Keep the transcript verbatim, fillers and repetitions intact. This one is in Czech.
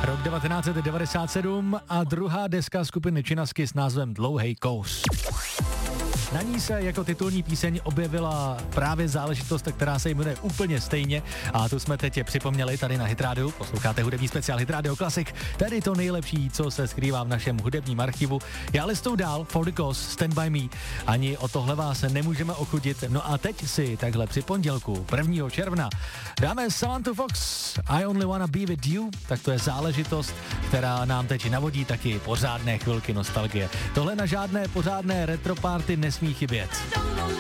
Rok devatenáct set devadesát sedm a druhá deska skupiny Činasky s názvem Dlouhej kous. Na ní se jako titulní píseň objevila právě záležitost, která se jmenuje úplně stejně a tu jsme teď připomněli tady na Hit Radio. Posloucháte hudební speciál Hit Radio Classic, tedy to nejlepší, co se skrývá v našem hudebním archivu. Já listou dál, For the Cause, Stand by Me, ani o tohle vás nemůžeme ochudit. No a teď si takhle při pondělku prvního června dáme Samantha Fox, I Only Wanna Be With You, tak to je záležitost, která nám teď navodí taky pořádné chvilky nostalgie. Tohle na žádné pořádné retro party nesmí chybět.